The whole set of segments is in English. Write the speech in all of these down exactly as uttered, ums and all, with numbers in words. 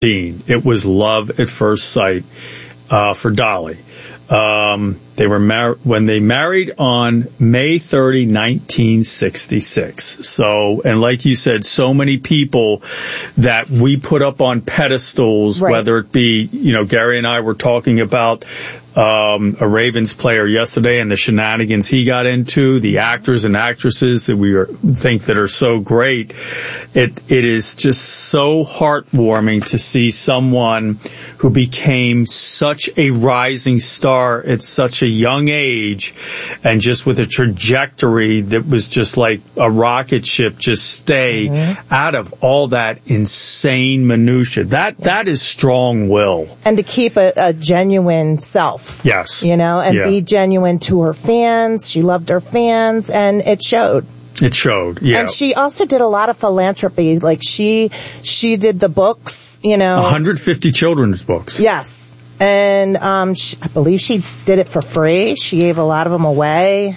It was love at first sight uh, for Dolly. Um, they were mar- when they married on May thirtieth, nineteen sixty-six. So, and like you said, so many people that we put up on pedestals, right. Whether it be, you know, Gary and I were talking about um, a Ravens player yesterday and the shenanigans he got into, the actors and actresses that we are, think that are so great. It, it is just so heartwarming to see someone who became such a rising star at such a young age and just with a trajectory that was just like a rocket ship, just stay mm-hmm. out of all that insane minutia. That, that is strong will. And to keep a, a genuine self. Yes. You know, and yeah. be genuine to her fans. She loved her fans, and it showed. It showed, yeah. And she also did a lot of philanthropy. Like, she she did the books, you know. one hundred fifty children's books. Yes. And um, she, I believe she did it for free. She gave a lot of them away.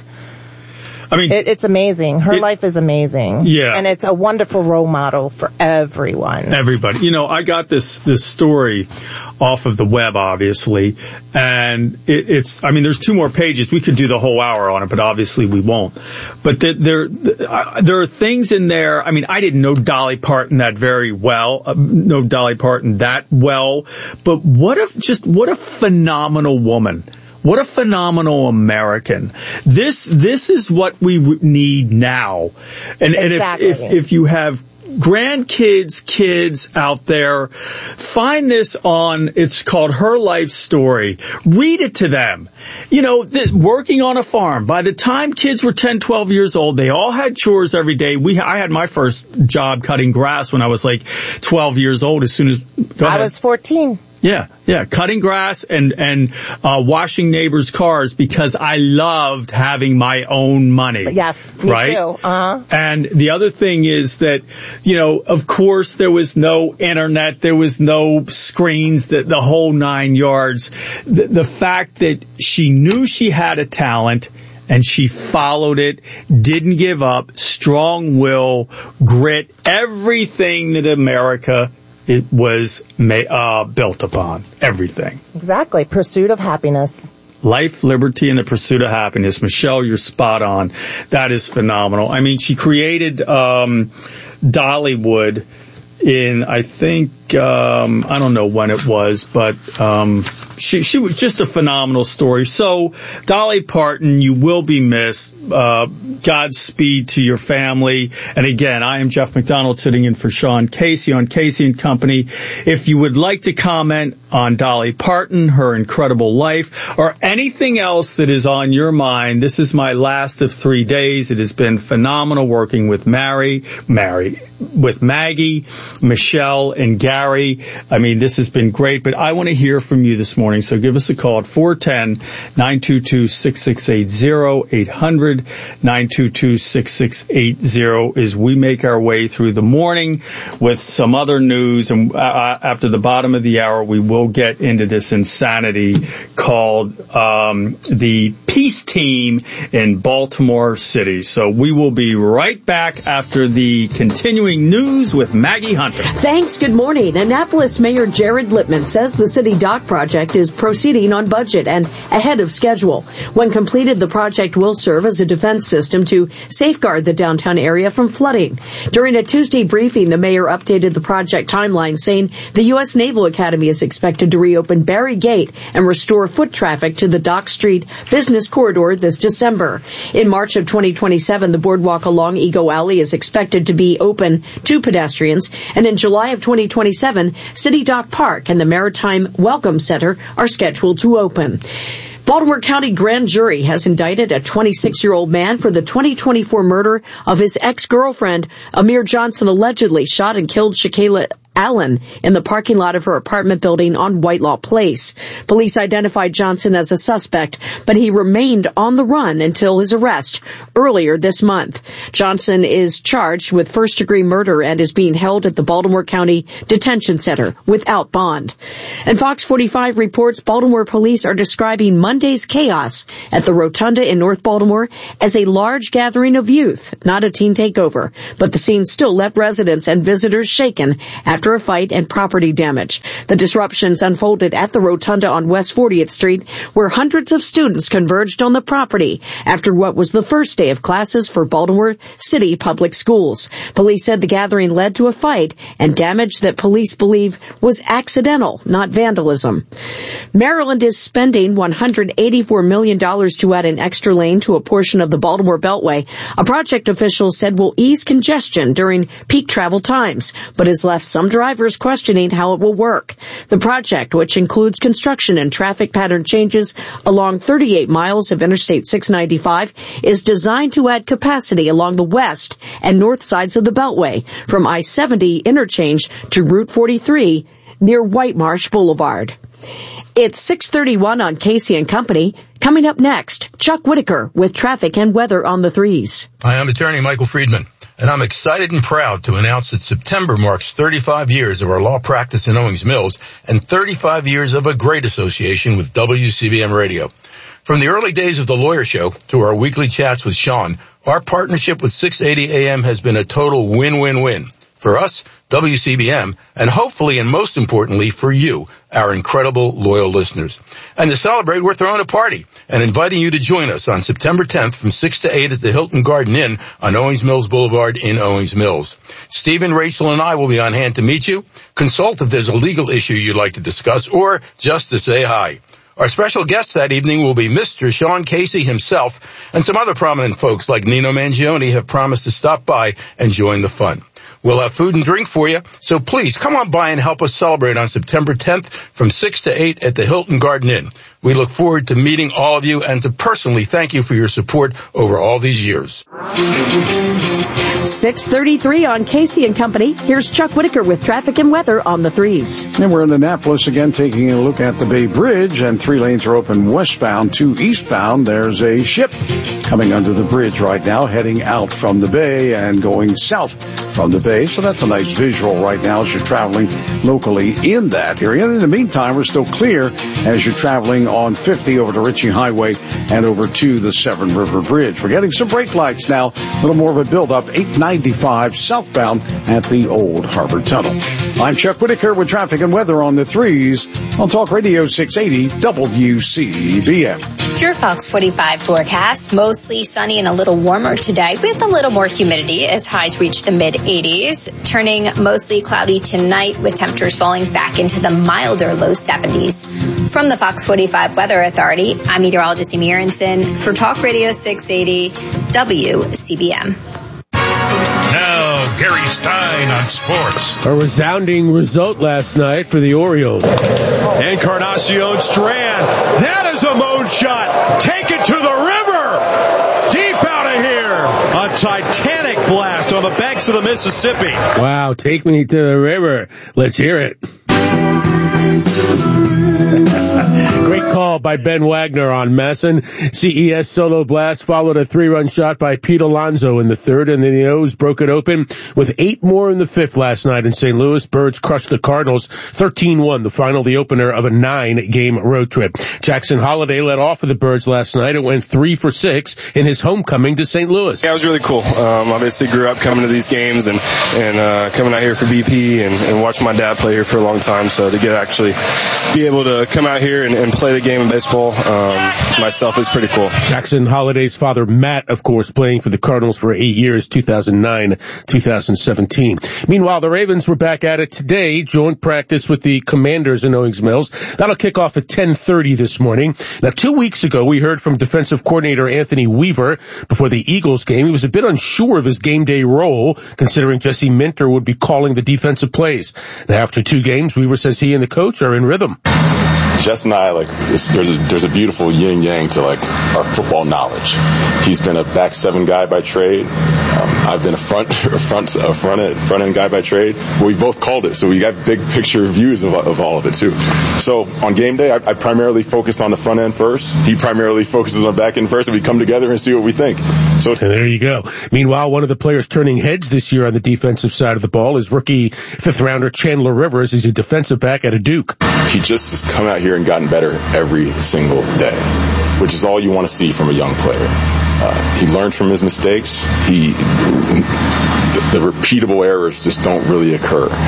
I mean, it, it's amazing. Her it, life is amazing. Yeah. And it's a wonderful role model for everyone. Everybody. You know, I got this, this story off of the web, obviously, and it, it's, I mean, there's two more pages. We could do the whole hour on it, but obviously we won't. But there, there, there are things in there. I mean, I didn't know Dolly Parton that very well, uh, know Dolly Parton that well, but what a, just what a phenomenal woman. What a phenomenal American. This, this is what we need now. And, exactly. and if, if, if you have grandkids, kids out there, find this on, it's called Her Life Story. Read it to them. You know, th- working on a farm. By the time kids were ten, twelve years old, they all had chores every day. We, I had my first job cutting grass when I was like twelve years old as soon as, go ahead. I was fourteen. Yeah, yeah, cutting grass and, and, uh, washing neighbors' cars because I loved having my own money. Yes, me right? too. Uh-huh. And the other thing is that, you know, of course there was no internet, there was no screens, the, the whole nine yards. The, the fact that she knew she had a talent and she followed it, didn't give up, strong will, grit, everything that America it was uh, built upon. Everything. Exactly. Pursuit of happiness. Life, liberty, and the pursuit of happiness. Michelle, you're spot on. That is phenomenal. I mean, she created um, Dollywood in, I think, um, I don't know when it was, but um, she, she was just a phenomenal story. So, Dolly Parton, you will be missed. Uh, Godspeed to your family. And again, I am Jeff McDonald sitting in for Sean Casey on Casey and Company. If you would like to comment on Dolly Parton, her incredible life, or anything else that is on your mind, this is my last of three days. It has been phenomenal working with Mary, Mary, with Maggie, Michelle, and Gary. I mean, this has been great, but I want to hear from you this morning. So give us a call at four one zero, nine two two, six six eight zero, eight hundred, nine two two, six six eight zero as we make our way through the morning with some other news. And uh, after the bottom of the hour, we will get into this insanity called um, the Peace Team in Baltimore City. So we will be right back after the continuing news with Maggie Hunter. Thanks. Good morning. Annapolis Mayor Jared Lippman says the city dock project is proceeding on budget and ahead of schedule. When completed, the project will serve as a defense system to safeguard the downtown area from flooding. During a Tuesday briefing, the mayor updated the project timeline, saying the U S Naval Academy is expected to reopen Barry Gate and restore foot traffic to the Dock Street business corridor this December. In March of twenty twenty-seven, the boardwalk along Ego Alley is expected to be open to pedestrians, and in July of twenty twenty-seven, City Dock Park and the Maritime Welcome Center are scheduled to open. Baltimore County Grand Jury has indicted a twenty-six-year-old man for the twenty twenty-four murder of his ex-girlfriend. Amir Johnson allegedly shot and killed Shakayla Allen in the parking lot of her apartment building on Whitelaw Place. Police identified Johnson as a suspect, but he remained on the run until his arrest earlier this month. Johnson is charged with first-degree murder and is being held at the Baltimore County Detention Center without bond. And Fox forty-five reports Baltimore police are describing Monday's chaos at the Rotunda in North Baltimore as a large gathering of youth, not a teen takeover. But the scene still left residents and visitors shaken after after a fight and property damage. The disruptions unfolded at the rotunda on West fortieth Street, where hundreds of students converged on the property after what was the first day of classes for Baltimore City Public Schools. Police said the gathering led to a fight and damage that police believe was accidental, not vandalism. Maryland is spending one hundred eighty-four million dollars to add an extra lane to a portion of the Baltimore Beltway, a project officials said will ease congestion during peak travel times, but has left some drivers questioning how it will work. The project, which includes construction and traffic pattern changes along thirty-eight miles of Interstate six ninety-five, is designed to add capacity along the west and north sides of the Beltway, from I seventy interchange to Route forty-three near White Marsh Boulevard. It's six thirty-one on Casey and Company. Coming up next, Chuck Whitaker with traffic and weather on the threes. Hi, I'm attorney Michael Friedman, and I'm excited and proud to announce that September marks thirty-five years of our law practice in Owings Mills and thirty-five years of a great association with W C B M Radio. From the early days of the Lawyer Show to our weekly chats with Sean, our partnership with six eighty A M has been a total win-win-win. For us, W C B M, and hopefully and most importantly for you, our incredible loyal listeners. And to celebrate, we're throwing a party and inviting you to join us on September tenth from six to eight at the Hilton Garden Inn on Owings Mills Boulevard in Owings Mills. Stephen, Rachel, and I will be on hand to meet you, consult if there's a legal issue you'd like to discuss, or just to say hi. Our special guest that evening will be Mister Sean Casey himself, and some other prominent folks like Nino Mangione have promised to stop by and join the fun. We'll have food and drink for you, so please come on by and help us celebrate on September tenth from six to eight at the Hilton Garden Inn. We look forward to meeting all of you and to personally thank you for your support over all these years. six thirty-three on Casey and Company. Here's Chuck Whitaker with traffic and weather on the threes. And we're in Annapolis again, taking a look at the Bay Bridge, and three lanes are open westbound to eastbound. There's a ship coming under the bridge right now, heading out from the bay and going south from the bay. So that's a nice visual right now as you're traveling locally in that area. And in the meantime, we're still clear as you're traveling on fifty over to Ritchie Highway and over to the Severn River Bridge. We're getting some brake lights now, a little more of a build-up, eight ninety-five southbound at the Old Harbor Tunnel. I'm Chuck Whitaker with traffic and weather on the threes on Talk Radio six eighty W C B M. Your Fox forty-five forecast, mostly sunny and a little warmer today with a little more humidity as highs reach the mid eighties, turning mostly cloudy tonight with temperatures falling back into the milder low seventies. From the Fox forty-five Weather Authority, I'm meteorologist Amy Aronson for Talk Radio six eighty W C B M. Now, Gary Stein on sports. A resounding result last night for the Orioles. Encarnacion Strand. That is a moon shot. Take it to the river. Deep out of here. A titanic blast on the banks of the Mississippi. Wow, take me to the river. Let's hear it. Great call by Ben Wagner on Masson. C E S solo blast followed a three-run shot by Pete Alonso in the third, and then the O's broke it open with eight more in the fifth last night in Saint Louis. Birds crushed the Cardinals thirteen one, the final, the opener of a nine-game road trip. Jackson Holiday led off of the Birds last night and went three for six in his homecoming to Saint Louis. Yeah, it was really cool. Um, obviously grew up coming to these games and, and uh, coming out here for B P and, and watching my dad play here for a long time, so to get actually be able to come out here and, and play the game of baseball um, myself is pretty cool. Jackson Holiday's father, Matt, of course, playing for the Cardinals for eight years, two thousand nine, two thousand seventeen. Meanwhile, the Ravens were back at it today, joint practice with the Commanders in Owings Mills. That'll kick off at ten thirty this morning. Now, two weeks ago, we heard from defensive coordinator Anthony Weaver before the Eagles game. He was a bit unsure of his game day role, considering Jesse Minter would be calling the defensive plays. Now, after two games, Weaver says he and the coach are in rhythm. Jess and I, like, there's a, there's a beautiful yin-yang to, like, our football knowledge. He's been a back seven guy by trade. Um, I've been a front, a front, a front end, front end guy by trade. But we both called it, so we got big picture views of, of all of it too. So on game day, I, I primarily focus on the front end first. He primarily focuses on back end first, and we come together and see what we think. So and there you go. Meanwhile, one of the players turning heads this year on the defensive side of the ball is rookie fifth rounder Chandler Rivers. He's a defensive back at a Duke. He just has come out here and gotten better every single day, which is all you want to see from a young player. Uh, he learned from his mistakes. He, the, the repeatable errors just don't really occur.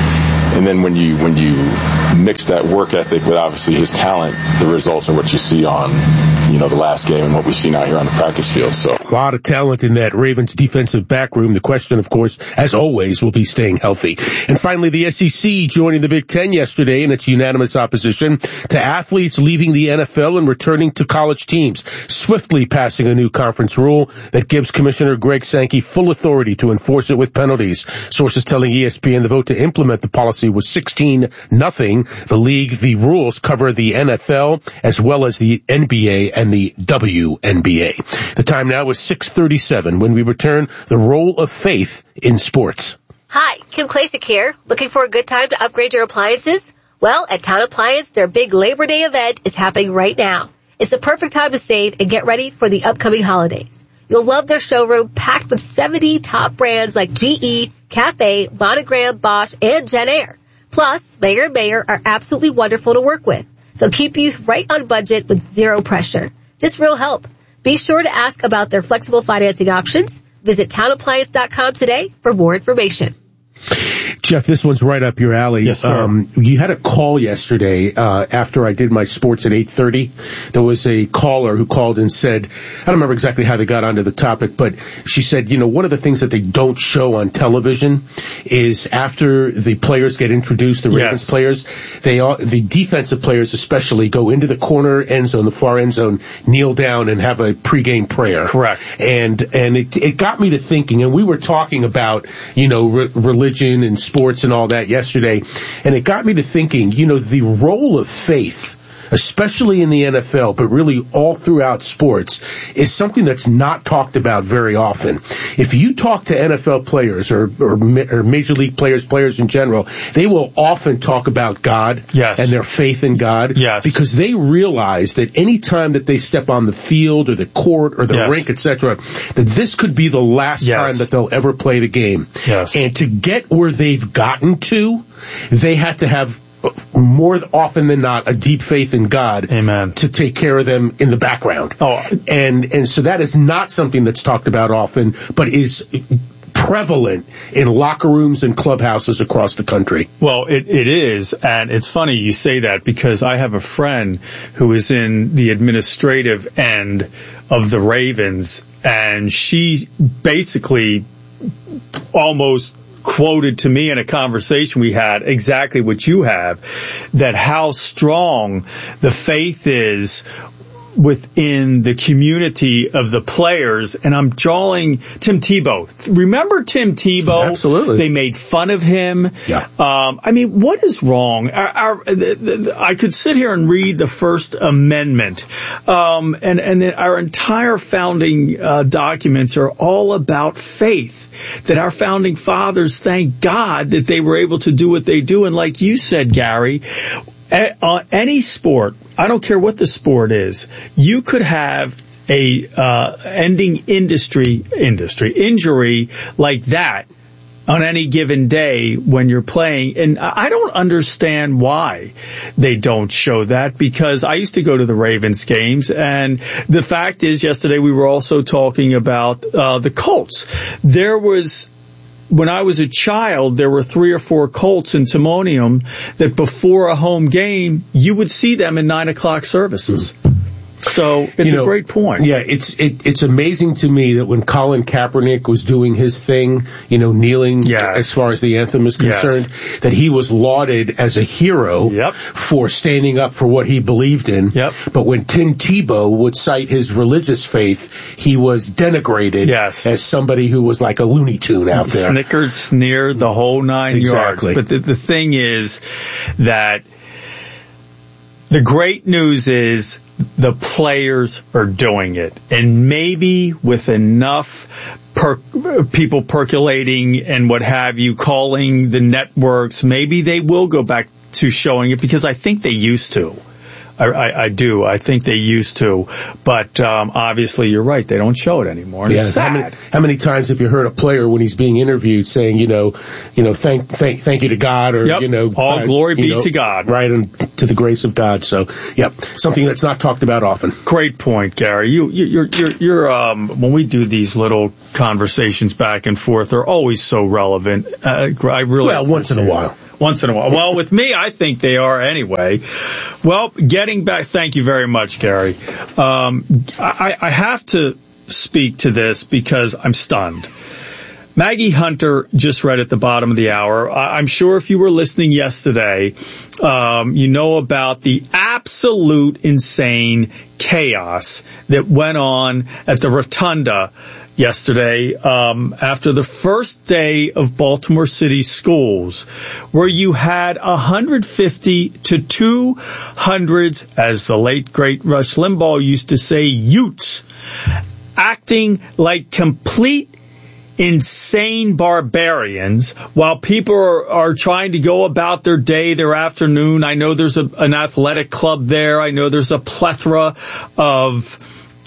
And then when you when you mix that work ethic with obviously his talent, the results are what you see on, you know, the last game and what we see now here on the practice field. So a lot of talent in that Ravens defensive back room. The question, of course, as always, will be staying healthy. And finally, the S E C joining the Big Ten yesterday in its unanimous opposition to athletes leaving the N F L and returning to college teams, swiftly passing a new conference rule that gives Commissioner Greg Sankey full authority to enforce it with penalties. Sources telling E S P N the vote to implement the policy was sixteen nothing. The league, the rules cover the N F L as well as the N B A and the W N B A. The time now is six thirty-seven when we return the role of faith in sports. Hi, Kim Klasick here. Looking for a good time to upgrade your appliances? Well, at Town Appliance, their big Labor Day event is happening right now. It's the perfect time to save and get ready for the upcoming holidays. You'll love their showroom packed with seventy top brands like G E, Cafe, Monogram, Bosch, and JetAir. Plus, Mayer and Mayer are absolutely wonderful to work with. They'll keep you right on budget with zero pressure. Just real help. Be sure to ask about their flexible financing options. Visit town appliance dot com today for more information. Jeff, this one's right up your alley. Yes, sir. Um, you had a call yesterday uh, after I did my sports at eight thirty. There was a caller who called and said, I don't remember exactly how they got onto the topic, but she said, you know, one of the things that they don't show on television is after the players get introduced, the Ravens Yes. players, they all, the defensive players especially go into the corner end zone, the far end zone, kneel down and have a pregame prayer. Correct. And and it, it got me to thinking, and we were talking about, you know, re- religion and sports and all that yesterday, and it got me to thinking, you know, the role of faith, especially in the N F L, but really all throughout sports, is something that's not talked about very often. If you talk to N F L players or, or, or major league players, players in general, they will often talk about God Yes. and their faith in God Yes. because they realize that any time that they step on the field or the court or the Yes. rink, et cetera, that this could be the last Yes. time that they'll ever play the game. Yes. And to get where they've gotten to, they had to have more often than not a deep faith in God. Amen. To take care of them in the background. Oh. And, and so that is not something that's talked about often, but is prevalent in locker rooms and clubhouses across the country. Well, it, it is, and it's funny you say that because I have a friend who is in the administrative end of the Ravens, and she basically almost quoted to me in a conversation we had exactly what you have, that how strong the faith is within the community of the players. And I'm drawing Tim Tebow. Remember Tim Tebow? Absolutely. They made fun of him. Yeah. Um, I mean, what is wrong? Our, our, the, the, I could sit here and read the First Amendment, um, and and our entire founding uh, documents are all about faith. That our founding fathers, thank God, that they were able to do what they do. And like you said, Gary, on any sport, I don't care what the sport is, you could have a uh, ending industry industry injury like that on any given day when you're playing. And I don't understand why they don't show that, because I used to go to the Ravens games, and the fact is yesterday we were also talking about uh, the Colts. There was, when I was a child, there were three or four Colts in Timonium that before a home game, you would see them in nine o'clock services. Mm. So it's you know, a great point. Yeah, it's it, it's amazing to me that when Colin Kaepernick was doing his thing, you know, kneeling yes. as far as the anthem is concerned, yes. that he was lauded as a hero yep. for standing up for what he believed in. Yep. But when Tim Tebow would cite his religious faith, he was denigrated yes. as somebody who was like a Looney Tune out there. Snickered, sneered, the whole nine exactly. yards. But the, the thing is that the great news is the players are doing it. And maybe with enough per- people percolating and what have you, calling the networks, maybe they will go back to showing it, because I think they used to. I, I, I do. I think they used to. But um, obviously, you're right. They don't show it anymore. And yeah, it's sad. How many, how many times have you heard a player when he's being interviewed saying, you know, you know, thank thank thank you to God, or yep. you know, all uh, glory be know, to God, right, and to the grace of God. So, yep, something that's not talked about often. Great point, Gary. You you you're you're, you're um when we do these little conversations back and forth, they're always so relevant. Uh, I really well once in a while. once in a while. Well, with me, I think they are anyway. Well, getting back, thank you very much, Gary. Um, I, I have to speak to this because I'm stunned. Maggie Hunter just read at the bottom of the hour. I'm sure if you were listening yesterday, um, you know about the absolute insane chaos that went on at the Rotunda yesterday, um, after the first day of Baltimore City schools, where you had one hundred fifty to two hundred, as the late great Rush Limbaugh used to say, Utes, acting like complete insane barbarians while people are, are trying to go about their day, their afternoon. I know there's a, an athletic club there. I know there's a plethora of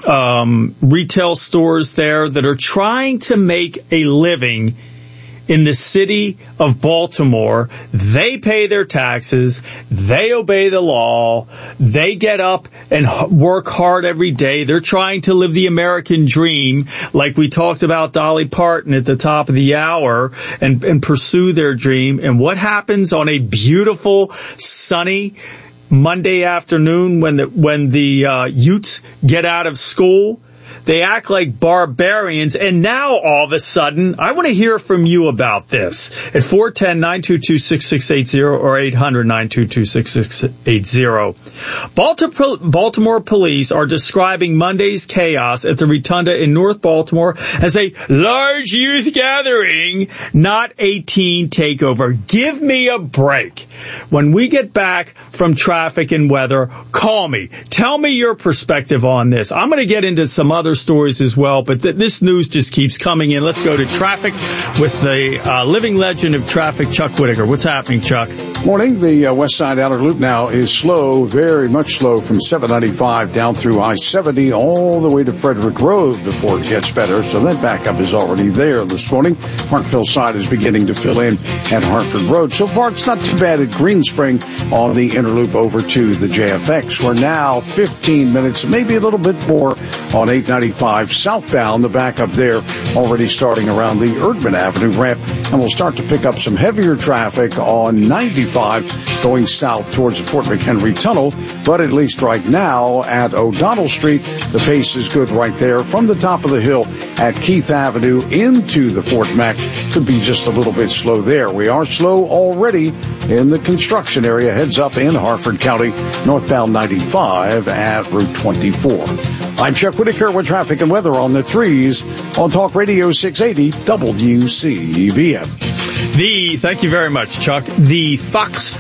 um retail stores there that are trying to make a living in the city of Baltimore. They pay their taxes. They obey the law. They get up and work hard every day. They're trying to live the American dream, like we talked about Dolly Parton at the top of the hour, and, and pursue their dream. And what happens on a beautiful, sunny Monday afternoon when the, when the uh, Utes get out of school? They act like barbarians, and now all of a sudden, I want to hear from you about this at four one zero, nine two two, six six eight zero or eight hundred, nine two two, six six eight zero. Baltimore, Baltimore police are describing Monday's chaos at the Rotunda in North Baltimore as a large youth gathering, not a teen takeover. Give me a break. When we get back from traffic and weather, call me. Tell me your perspective on this. I'm going to get into some other stories as well, but th- this news just keeps coming in. Let's go to traffic with the uh, living legend of traffic, Chuck Whitaker. What's happening, Chuck? Morning. The uh, West Side Outer Loop now is slow, very much slow from seven ninety-five down through I seventy all the way to Frederick Road before it gets better. So that backup is already there this morning. Parkville side is beginning to fill in at Hartford Road. So far, it's not too bad at Green Spring on the inner loop over to the J F X. We're now fifteen minutes, maybe a little bit more on eight ninety-five southbound. The backup there already starting around the Erdman Avenue ramp. And we'll start to pick up some heavier traffic on ninety-five going south towards the Fort McHenry Tunnel. But at least right now at O'Donnell Street, the pace is good right there from the top of the hill at Keith Avenue into the Fort Mac. Could be just a little bit slow there. We are slow already in the construction area. Heads up in Harford County, northbound ninety-five at Route twenty-four. I'm Chuck Whitaker with traffic and weather on the threes on Talk Radio six eighty W C B M. The, thank you very much, Chuck. The Fox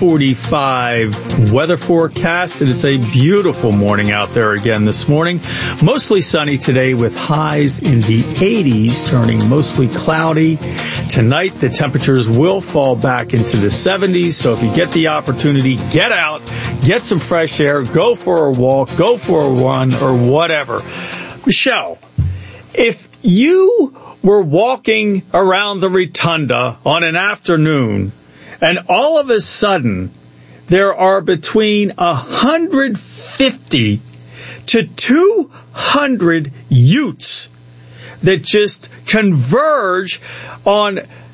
forty-five weather forecast, and it's a beautiful morning out there again this morning. Mostly sunny today with highs in the eighties, turning mostly cloudy. Tonight, the temperatures will fall back into the seventies, so if you get the opportunity, get out, get some fresh air, go for a walk, go for a run, or whatever. Michelle, if you were walking around the Rotunda on an afternoon, and all of a sudden there are between one hundred fifty to two hundred Utes that just converge on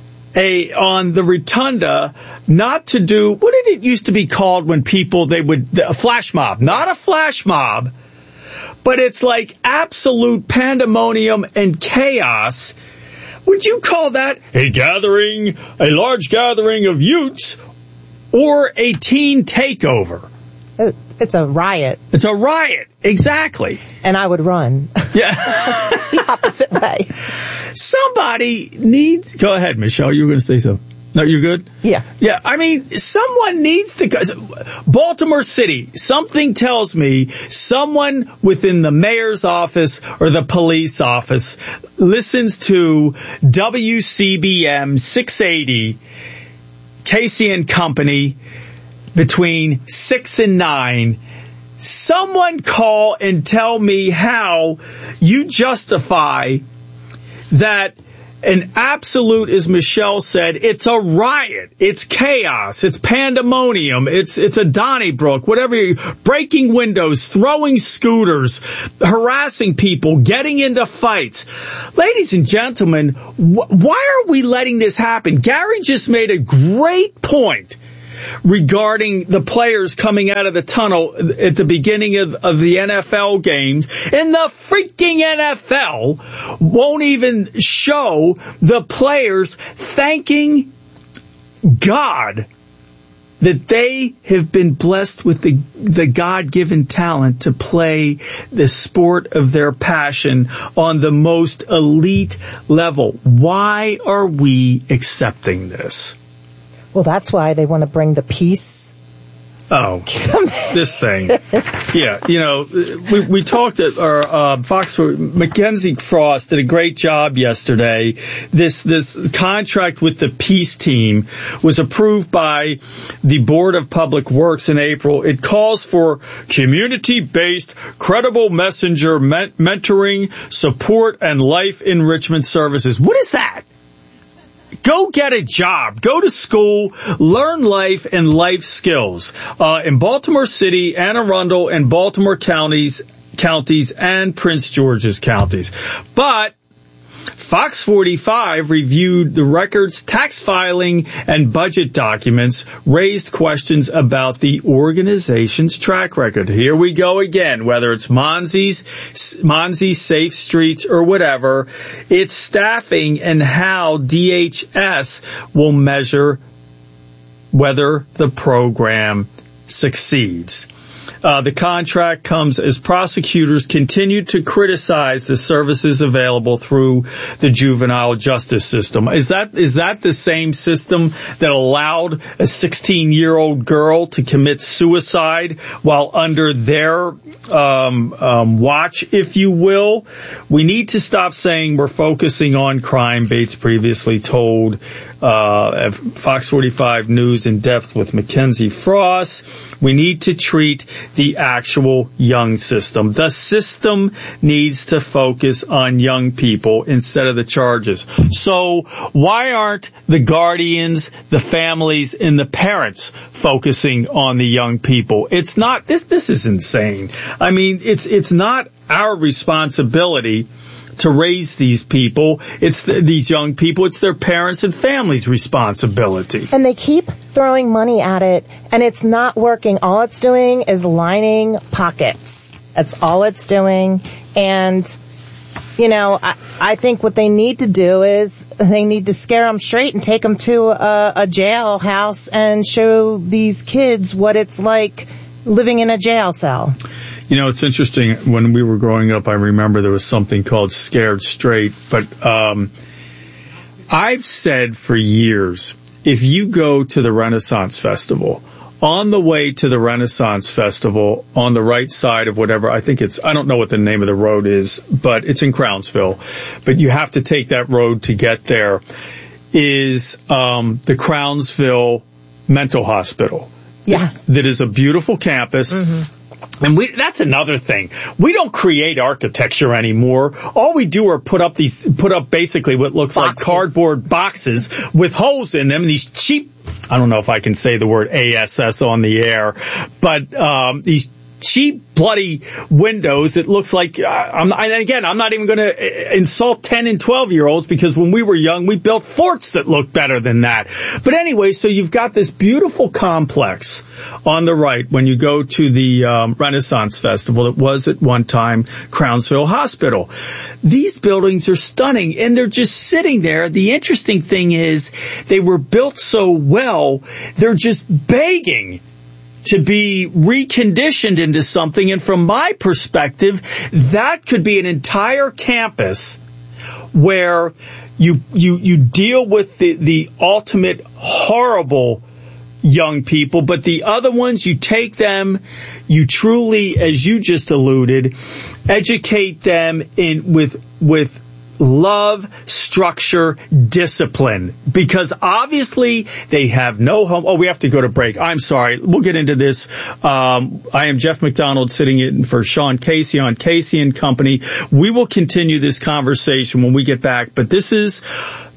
a on the Rotunda, not to do, what did it used to be called when people, they would, a flash mob, not a flash mob, but it's like absolute pandemonium and chaos. Would you call that a gathering, a large gathering of Utes, or a teen takeover? It's a riot. It's a riot, exactly. And I would run. Yeah. The opposite way. Somebody needs, go ahead, Michelle, you were going to say something. No, you're good? Yeah. Yeah, I mean, someone needs to go. Baltimore City, something tells me someone within the mayor's office or the police office listens to W C B M six eighty, Casey and Company, between six and nine. Someone call and tell me how you justify that. An absolute, as Michelle said, it's a riot. It's chaos. It's pandemonium. It's it's a Donnybrook, whatever. You, breaking windows, throwing scooters, harassing people, getting into fights. Ladies and gentlemen, wh- why are we letting this happen? Gary just made a great point regarding the players coming out of the tunnel at the beginning of, of the N F L games, and the freaking N F L won't even show the players thanking God that they have been blessed with the, the God-given talent to play the sport of their passion on the most elite level. Why are we accepting this? Well, that's why they want to bring the peace. Oh, this thing. Yeah, you know, we, we talked at our, uh, Fox, Mackenzie Frost did a great job yesterday. This, this contract with the Peace Team was approved by the Board of Public Works in April. It calls for community-based, credible messenger men- mentoring, support, and life enrichment services. What is that? Go get a job. Go to school. Learn life and life skills. Uh, in Baltimore City, Anne Arundel, and Baltimore counties, counties, and Prince George's counties. But Fox forty-five reviewed the records, tax filing, and budget documents, raised questions about the organization's track record. Here we go again, whether it's Monzi's, Monzi's Safe Streets or whatever, it's staffing and how D H S will measure whether the program succeeds. Uh, the contract comes as prosecutors continue to criticize the services available through the juvenile justice system. Is that, is that the same system that allowed a sixteen-year-old girl to commit suicide while under their, um, um, watch, if you will? We need to stop saying we're focusing on crime, Bates previously told Uh, Fox forty-five News in depth with Mackenzie Frost. We need to treat the actual young system. The system needs to focus on young people instead of the charges. So why aren't the guardians, the families, and the parents focusing on the young people? It's not, this, this is insane. I mean, it's, it's not our responsibility to raise these people. It's the, these young people. It's their parents and families' responsibility. And they keep throwing money at it, and it's not working. All it's doing is lining pockets. That's all it's doing. And, you know, I, I think what they need to do is they need to scare them straight and take them to a, a jailhouse and show these kids what it's like living in a jail cell. You know, it's interesting. When we were growing up, I remember there was something called Scared Straight. But um I've said for years, if you go to the Renaissance Festival, on the way to the Renaissance Festival, on the right side of whatever, I think it's, I don't know what the name of the road is, but it's in Crownsville. But you have to take that road to get there, is um the Crownsville Mental Hospital. Yes. That is a beautiful campus. Mm-hmm. And we, that's another thing. We don't create architecture anymore. All we do are put up these, put up basically what looks boxes. like cardboard boxes with holes in them, these cheap, I don't know if I can say the word A S S on the air, but, um, these cheap, bloody windows that looks like, uh, I'm, and again, I'm not even going to insult ten and twelve year olds, because when we were young, we built forts that looked better than that. But anyway, so you've got this beautiful complex on the right when you go to the um, Renaissance Festival. It was at one time Crownsville Hospital. These buildings are stunning, and they're just sitting there. The interesting thing is they were built so well, they're just begging to be reconditioned into something. And from my perspective, that could be an entire campus where you you you deal with the, the ultimate horrible young people, but the other ones, you take them, you truly, as you just alluded, educate them in with with love, structure, discipline, because obviously they have no home. Oh, we have to go to break. I'm sorry. We'll get into this. Um, I am Jeff McDonald, sitting in for Sean Casey on Casey and Company. We will continue this conversation when we get back, but this is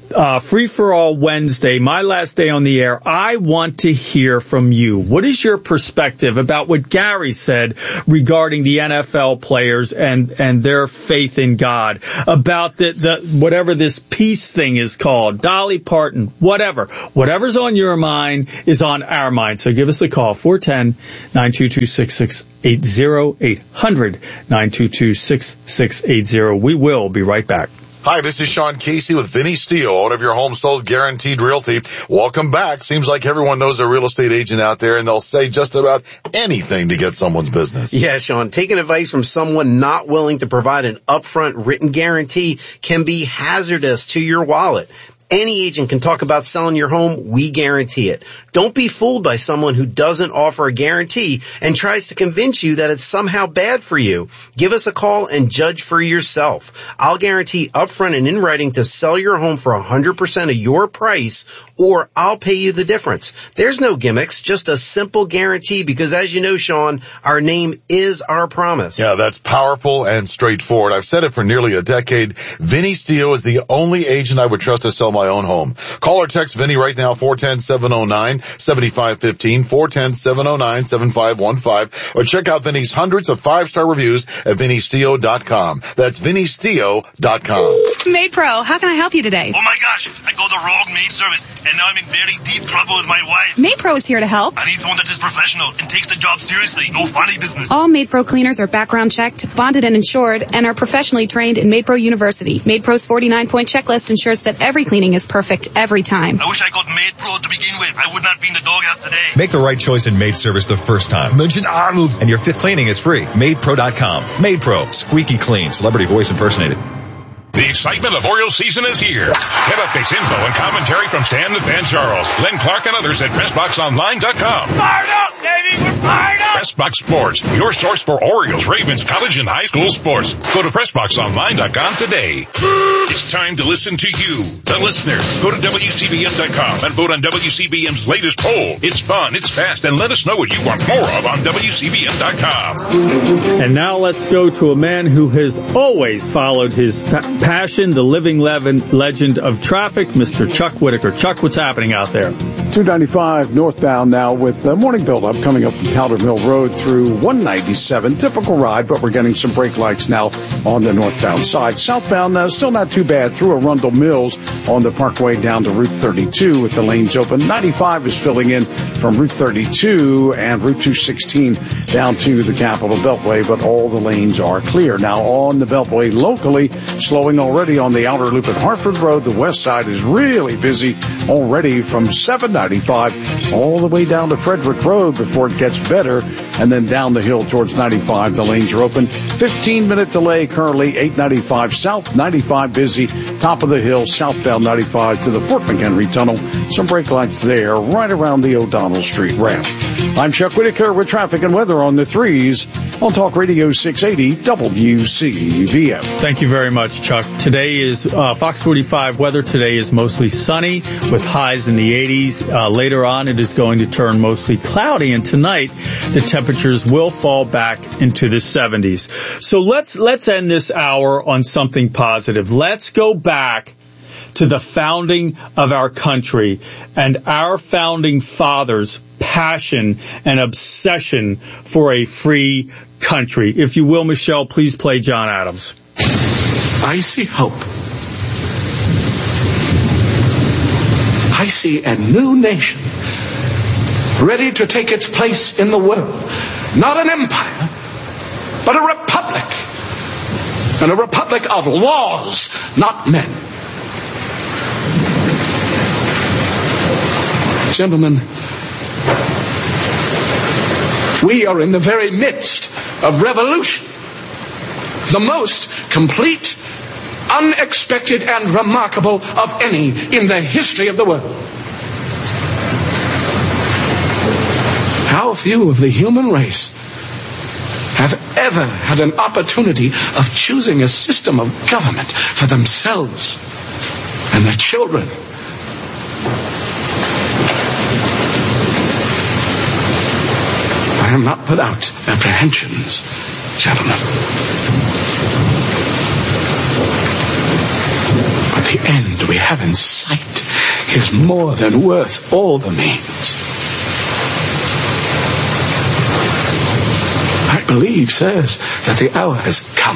uh, Free for All Wednesday, my last day on the air. I want to hear from you. What is your perspective about what Gary said regarding the N F L players and, and their faith in God, about the, the, whatever this peace thing is called, Dolly Parton, whatever. Whatever's on your mind is on our mind. So give us a call, four one zero, nine two two, six six eight zero, eight hundred, nine two two, six six eight zero. We will be right back. Hi, this is Sean Casey with Vinny Steele, owner of your home sold guaranteed realty. Welcome back. Seems like everyone knows a real estate agent out there, and they'll say just about anything to get someone's business. Yeah, Sean, taking advice from someone not willing to provide an upfront written guarantee can be hazardous to your wallet. Any agent can talk about selling your home. We guarantee it. Don't be fooled by someone who doesn't offer a guarantee and tries to convince you that it's somehow bad for you. Give us a call and judge for yourself. I'll guarantee upfront and in writing to sell your home for one hundred percent of your price, or I'll pay you the difference. There's no gimmicks, just a simple guarantee, because as you know, Sean, our name is our promise. Yeah, that's powerful and straightforward. I've said it for nearly a decade. Vinny Steele is the only agent I would trust to sell my own home. Call or text Vinny right now, four one zero, seven zero nine, seven five one five, four one zero, seven zero nine, seven five one five, or check out Vinny's hundreds of five-star reviews at vinny steele dot com. That's vinny steele dot com. Maid Pro, how can I help you today? Oh my gosh, I got the wrong maid service, and now I'm in very deep trouble with my wife. Maid Pro is here to help. I need someone that is professional and takes the job seriously, no funny business. All Maid Pro cleaners are background checked, bonded and insured, and are professionally trained in Maid Pro University. Maid Pro's forty-nine point checklist ensures that every cleaning is perfect every time. I wish I got Maid Pro to begin with. I would not be in the doghouse today. Make the right choice in maid service the first time. Mention Arnold, and your fifth cleaning is free. maid pro dot com. Maid Pro, squeaky clean, celebrity voice impersonated. The excitement of Orioles season is here. Get updates, info, and commentary from Stan the Fan Charles, Glenn Clark, and others at press box online dot com. Fired up, baby! We're fired up! PressBox Sports, your source for Orioles, Ravens, college, and high school sports. Go to press box online dot com today. It's time to listen to you, the listener. Go to W C B M dot com and vote on W C B M's latest poll. It's fun, it's fast, and let us know what you want more of on W C B M dot com. And now let's go to a man who has always followed his pa- passion, the living le- legend of traffic, Mister Chuck Whitaker. Chuck, what's happening out there? two ninety-five northbound now with uh, morning buildup coming up from Powder Mill Road through one ninety-seven. Typical ride, but we're getting some brake lights now on the northbound side. Southbound, uh, still not too bad through Arundel Mills on the Parkway down to Route thirty-two with the lanes open. ninety-five is filling in from Route thirty-two and Route two sixteen down to the Capitol Beltway, but all the lanes are clear. Now on the Beltway locally, slowing already on the outer loop at Hartford Road. The west side is really busy already from seven ninety-five all the way down to Frederick Road before it gets better, and then down the hill towards ninety-five. The lanes are open. fifteen minute delay currently, eight ninety-five south, ninety-five busy, top of the hill, southbound ninety-five to the Fort McHenry Tunnel. Some brake lights there right around the O'Donnell Street ramp. I'm Chuck Whitaker with traffic and weather on the threes on Talk Radio six eighty W C B M. Thank you very much, Chuck. Today is uh, Fox forty-five weather. Today is mostly sunny with highs in the eighties. Uh, later on, it is going to turn mostly cloudy, and tonight the temperatures will fall back into the seventies. So let's let's end this hour on something positive. Let's go back to the founding of our country and our founding fathers' passion and obsession for a free country. If you will, Michelle, please play John Adams. I see hope. I see a new nation ready to take its place in the world. Not an empire, but a republic. And a republic of laws, not men. Gentlemen, we are in the very midst of revolution. The most complete, unexpected, and remarkable of any in the history of the world. How few of the human race have ever had an opportunity of choosing a system of government for themselves and their children. I am not without apprehensions, gentlemen. But the end we have in sight is more than worth all the means. I believe says that the hour has come.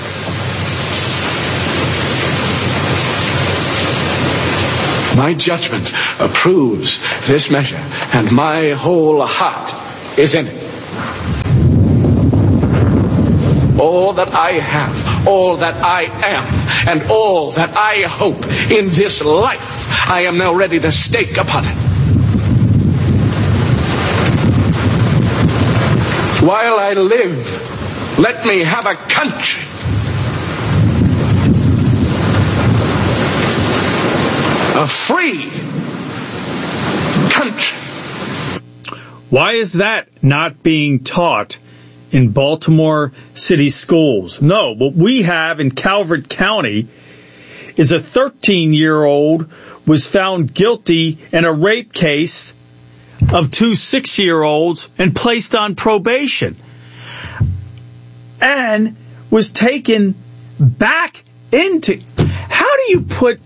My judgment approves this measure, and my whole heart is in it. All that I have, all that I am, and all that I hope in this life, I am now ready to stake upon it. While I live, let me have a country. A free country. Why is that not being taught in Baltimore City schools? No, what we have in Calvert County is a thirteen-year-old was found guilty in a rape case of two six-year-olds and placed on probation and was taken back into, how do you put,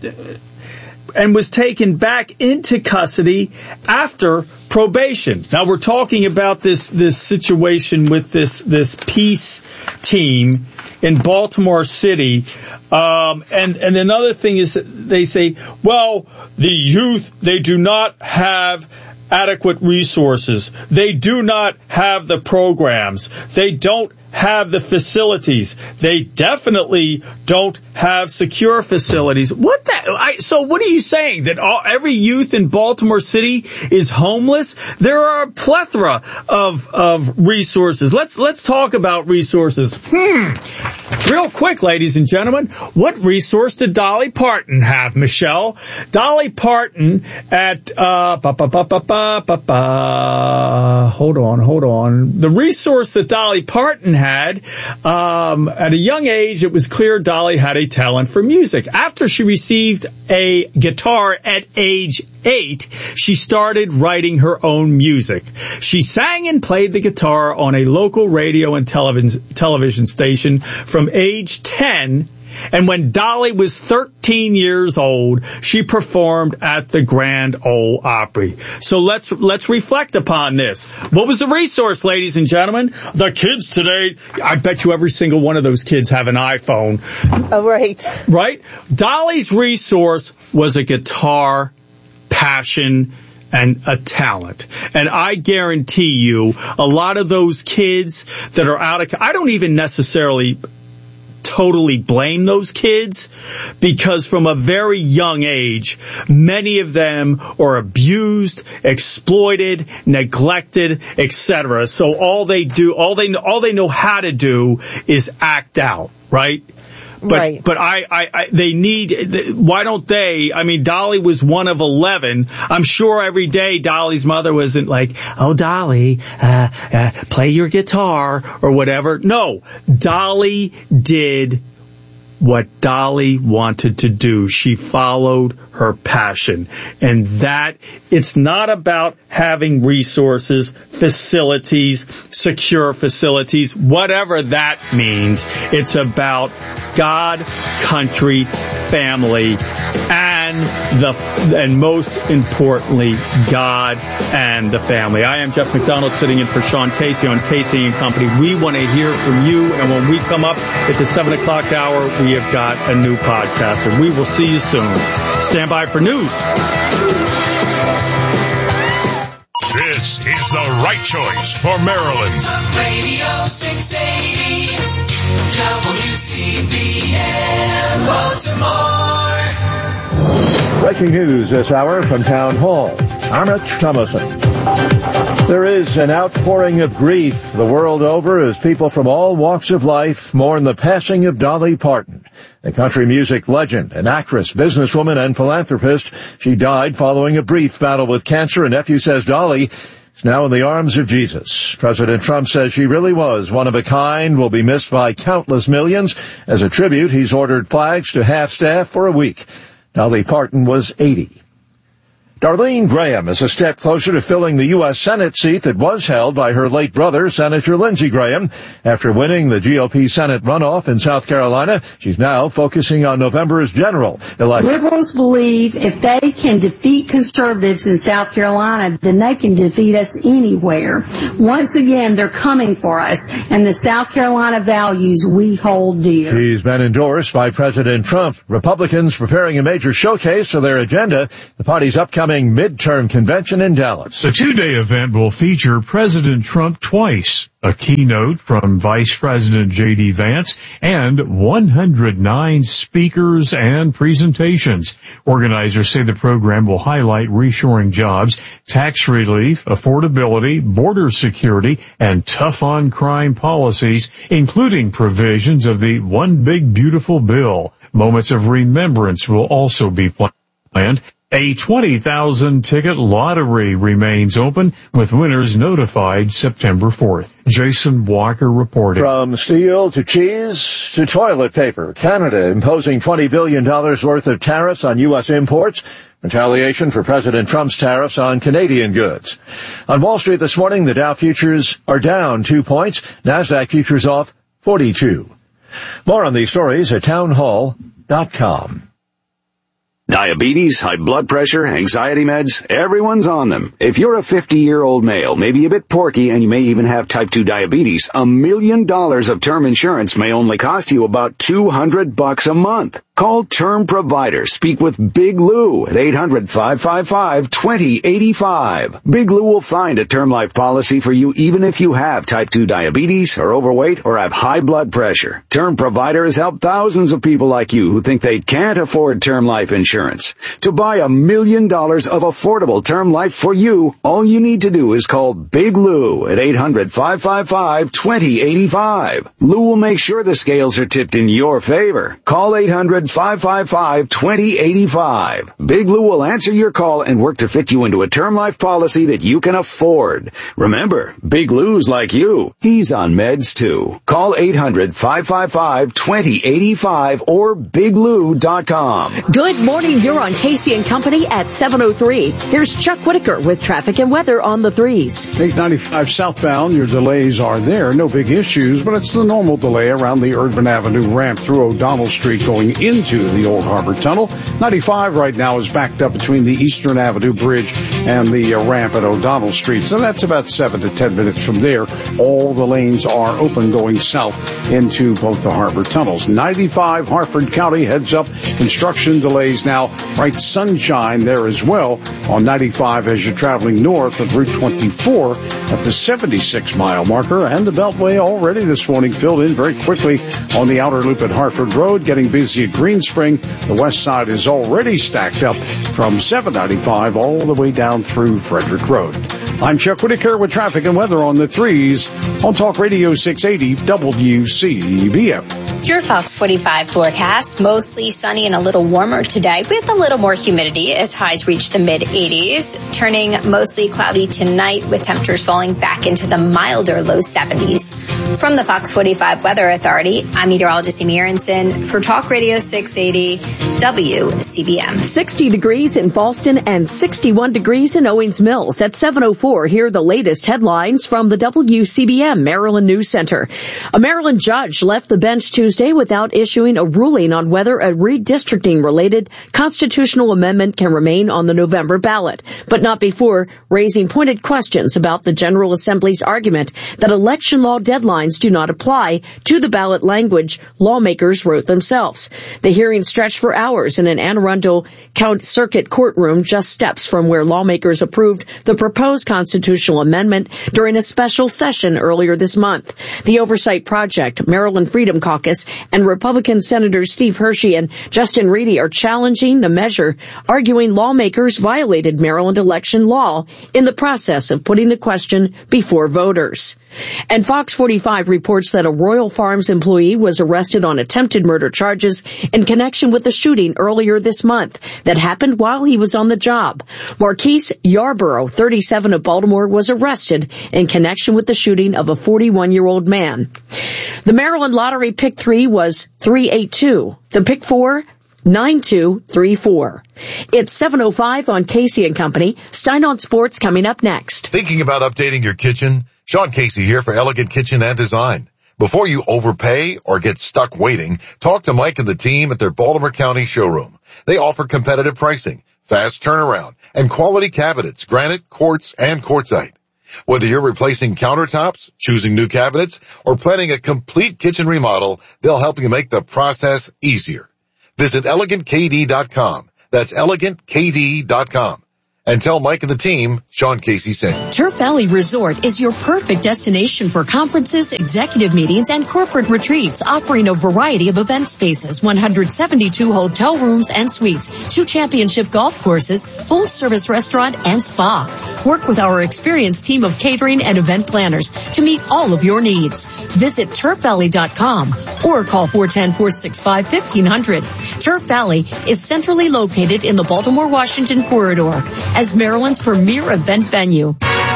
and was taken back into custody after probation. Now we're talking about this, this situation with this, this peace team in Baltimore City. Um, and, and another thing is that they say, well, the youth, they do not have adequate resources. They do not have the programs. They don't have the facilities. They definitely don't have secure facilities. What the? I, so what are you saying? That all, every youth in Baltimore City is homeless? There are a plethora of, of resources. Let's, let's talk about resources. Hmm. Real quick, ladies and gentlemen, what resource did Dolly Parton have, Michelle? Dolly Parton at, uh, ba, ba, ba, ba, ba, ba, ba. Hold on, hold on. The resource that Dolly Parton had, um, at a young age, it was clear Dolly had a talent for music. After she received a guitar at age eight, she started writing her own music. She sang and played the guitar on a local radio and television, television station from age ten. And when Dolly was thirteen years old, she performed at the Grand Ole Opry. So let's, let's reflect upon this. What was the resource, ladies and gentlemen? The kids today, I bet you every single one of those kids have an iPhone. Oh, right. Right? Dolly's resource was a guitar, passion, and a talent. And I guarantee you, a lot of those kids that are out of, I don't even necessarily totally blame those kids, because from a very young age, many of them are abused, exploited, neglected, et cetera. So all they do, all they all they know how to do is act out, right? But, right. but I, I, I, they need, why don't they, I mean, Dolly was one of eleven. I'm sure every day Dolly's mother wasn't like, oh, Dolly, uh, uh, play your guitar or whatever. No, Dolly did what Dolly wanted to do. She followed her passion. And that, it's not about having resources, facilities, secure facilities, whatever that means. It's about God, country, family, and the, and most importantly, God and the family. I am Jeff McDonald, sitting in for Sean Casey on Casey and Company. We want to hear from you, and when we come up at the seven o'clock hour, we have got a new podcaster. We will see you soon. Stand by for news. This is the right choice for Maryland. Radio six eighty W C B M Baltimore. Breaking news this hour from Town Hall. I'm Rich Thomason. There is an outpouring of grief the world over as people from all walks of life mourn the passing of Dolly Parton, a country music legend, an actress, businesswoman, and philanthropist. She died following a brief battle with cancer. A nephew says Dolly is now in the arms of Jesus. President Trump says she really was one of a kind, will be missed by countless millions. As a tribute, he's ordered flags to half-staff for a week. Dolly Parton was eighty. Darlene Graham is a step closer to filling the U S Senate seat that was held by her late brother, Senator Lindsey Graham. After winning the G O P Senate runoff in South Carolina, she's now focusing on November's general election. Liberals believe if they can defeat conservatives in South Carolina, then they can defeat us anywhere. Once again, they're coming for us, and the South Carolina values we hold dear. She's been endorsed by President Trump. Republicans preparing a major showcase for their agenda, the party's upcoming midterm convention in Dallas. The two-day event will feature President Trump twice, a keynote from Vice President J D Vance, and one hundred nine speakers and presentations. Organizers say the program will highlight reshoring jobs, tax relief, affordability, border security, and tough-on-crime policies, including provisions of the One Big Beautiful Bill. Moments of remembrance will also be planned. A twenty thousand ticket lottery remains open, with winners notified September fourth. Jason Walker reporting. From steel to cheese to toilet paper, Canada imposing twenty billion dollars worth of tariffs on U S imports. Retaliation for President Trump's tariffs on Canadian goods. On Wall Street this morning, the Dow futures are down two points. NASDAQ futures off forty-two. More on these stories at townhall dot com. Diabetes, high blood pressure, anxiety meds, everyone's on them. If you're a fifty-year-old male, maybe a bit porky, and you may even have type two diabetes, a million dollars of term insurance may only cost you about two hundred bucks a month. Call Term Provider. Speak with Big Lou at eight hundred, five five five, two zero eight five. Big Lou will find a term life policy for you even if you have type two diabetes, are overweight, or have high blood pressure. Term Provider has helped thousands of people like you who think they can't afford term life insurance. To buy a million dollars of affordable term life for you, all you need to do is call Big Lou at eight hundred, five five five, two zero eight five. Lou will make sure the scales are tipped in your favor. Call eight hundred, five five five, two zero eight five. Big Lou will answer your call and work to fit you into a term life policy that you can afford. Remember, Big Lou's like you. He's on meds too. Call eight hundred, five five five, two zero eight five or big lou dot com. Good morning. You're on Casey and Company at seven oh three. Here's Chuck Whitaker with traffic and weather on the threes. eight ninety-five southbound, your delays are there. No big issues, but it's the normal delay around the Urban Avenue ramp through O'Donnell Street going into the Old Harbor Tunnel. ninety-five right now is backed up between the Eastern Avenue Bridge and the uh, ramp at O'Donnell Street. So that's about seven to ten minutes from there. All the lanes are open going south into both the harbor tunnels. ninety-five Harford County heads up. Construction delays now. Bright sunshine there as well on ninety-five as you're traveling north of Route twenty-four at the seventy-six mile marker, and the Beltway already this morning filled in very quickly on the outer loop at Harford Road, getting busy at Greenspring. The west side is already stacked up from seven ninety-five all the way down through Frederick Road. I'm Chuck Whitaker with traffic and weather on the threes on Talk Radio six eighty W C B M. Your Fox forty-five forecast, mostly sunny and a little warmer today with a little more humidity as highs reach the mid eighties, turning mostly cloudy tonight with temperatures falling back into the milder low seventies. From the Fox forty-five Weather Authority, I'm meteorologist Amy Aronson for Talk Radio six eighty W C B M. sixty degrees in Falston and sixty-one degrees in Owings Mills. At seven oh four, here are the latest headlines from the W C B M Maryland News Center. A Maryland judge left the bench Tuesday without issuing a ruling on whether a redistricting-related constitutional amendment can remain on the November ballot, but not before raising pointed questions about the General Assembly's argument that election law deadlines do not apply to the ballot language lawmakers wrote themselves. The hearing stretched for hours in an Anne Arundel County Circuit courtroom just steps from where lawmakers approved the proposed constitutional amendment during a special session earlier this month. The Oversight Project, Maryland Freedom Caucus, and Republican Senators Steve Hershey and Justin Reedy are challenging the measure, arguing lawmakers violated Maryland election law in the process of putting the question before voters. And Fox forty-five reports that a Royal Farms employee was arrested on attempted murder charges in connection with the shooting earlier this month that happened while he was on the job. Marquise Yarborough, thirty-seven, of Baltimore, was arrested in connection with the shooting of a forty-one-year-old man. The Maryland Lottery Pick three was three eight two. The Pick four, nine two three four. It's seven oh five on Casey and Company. Stein on Sports coming up next. Thinking about updating your kitchen? Sean Casey here for Elegant Kitchen and Design. Before you overpay or get stuck waiting, talk to Mike and the team at their Baltimore County showroom. They offer competitive pricing, fast turnaround, and quality cabinets, granite, quartz, and quartzite. Whether you're replacing countertops, choosing new cabinets, or planning a complete kitchen remodel, they'll help you make the process easier. Visit elegant k d dot com. That's elegant k d dot com. And tell Mike and the team, Sean Casey sent. Turf Valley Resort is your perfect destination for conferences, executive meetings, and corporate retreats, offering a variety of event spaces, one hundred seventy-two hotel rooms and suites, two championship golf courses, full-service restaurant, and spa. Work with our experienced team of catering and event planners to meet all of your needs. Visit turf valley dot com or call four one zero, four six five, one five zero zero. Turf Valley is centrally located in the Baltimore-Washington corridor as Maryland's premier event venue.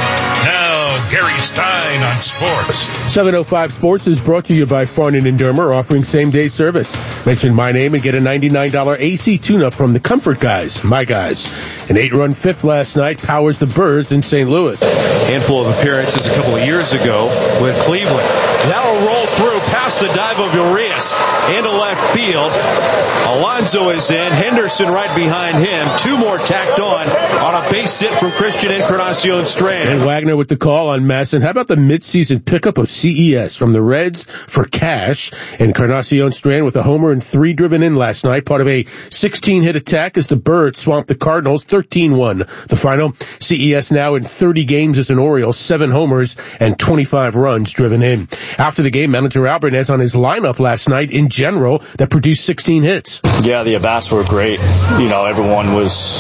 Now, Gary Stein on sports. seven oh five Sports is brought to you by Farnan and Dermer, offering same-day service. Mention my name and get a ninety-nine dollars A C tune-up from the Comfort Guys, my guys. An eight-run fifth last night powers the Birds in Saint Louis. Handful of appearances a couple of years ago with Cleveland. That'll roll through past the dive of Urias into left field. Alonso is in. Henderson right behind him. Two more tacked on on a base hit from Christian Encarnacion Strand. And Wagner with the call on Masson. How about the midseason pickup of C E S from the Reds for cash? Encarnacion Strand with a homer and three driven in last night, part of a sixteen-hit attack as the Birds swamped the Cardinals thirteen one. The final, C E S now in thirty games as an Oriole, seven homers and twenty-five runs driven in. After the game, manager Alvarez on his lineup last night in general that produced sixteen hits. Yeah, the at-bats were great. You know, everyone was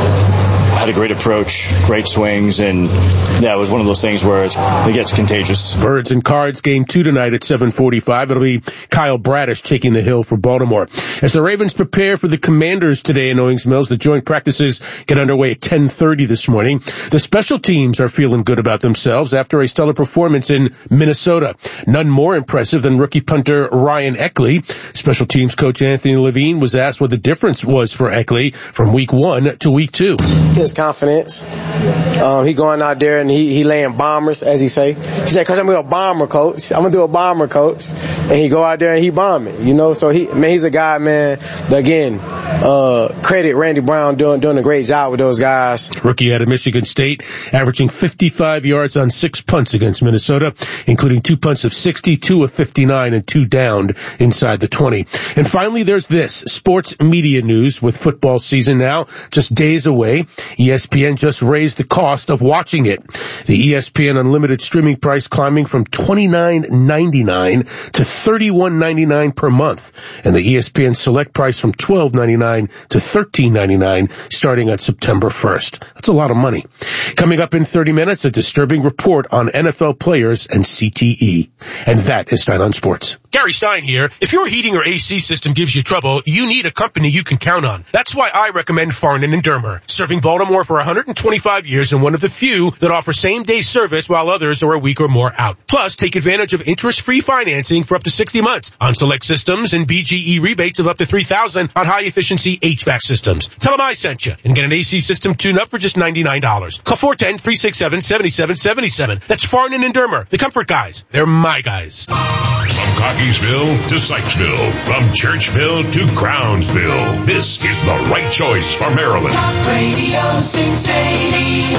had a great approach, great swings, and yeah, it was one of those things where it's, it gets contagious. Birds and Cards game two tonight at seven forty-five. It'll be Kyle Bradish taking the hill for Baltimore. As the Ravens prepare for the Commanders today in Owings Mills, the joint practices get underway at ten thirty this morning. The special teams are feeling good about themselves after a stellar performance in Minnesota. None more impressive than rookie punter Ryan Eckley. Special teams coach Anthony Levine was asked what the difference was for Eckley from week one to week two. His confidence. Um, he going out there and he, he laying bombers, as he say. He said, "Coach, I'm gonna do a bomber, coach. I'm gonna do a bomber, coach." And he go out there and he bombing, you know. So he, man, he's a guy, man. That again, uh, credit Randy Brown doing doing a great job with those guys. Rookie out of Michigan State, averaging fifty-five yards on six punts against Minnesota, including two punts of sixty, two of fifty-nine, and two downed inside the twenty. And finally, there's this sports media news with football season now just days away. E S P N just raised the cost of watching it. The E S P N Unlimited streaming price climbing from twenty-nine ninety-nine to thirty-one ninety-nine per month, and the E S P N Select price from twelve ninety-nine to thirteen ninety-nine starting on September first. That's a lot of money. Coming up in thirty minutes, a disturbing report on N F L players and C T E. And that is Stein on Sports. Gary Stein here. If your heating or A C system gives you trouble, you need a company you can count on. That's why I recommend Farnan and Dermer, serving Baltimore for one hundred twenty-five years and one of the few that offer same-day service while others are a week or more out. Plus, take advantage of interest-free financing for up to sixty months on select systems and B G E rebates of up to three thousand dollars on high-efficiency H V A C systems. Tell them I sent you and get an A C system tune-up for just ninety-nine dollars. Call four one zero, three six seven, seven seven seven seven. That's Farnan and Dermer, the Comfort Guys. They're my guys. From Cockeysville to Sykesville, from Churchville to Crownsville, this is the right choice for Maryland. Radio six eighty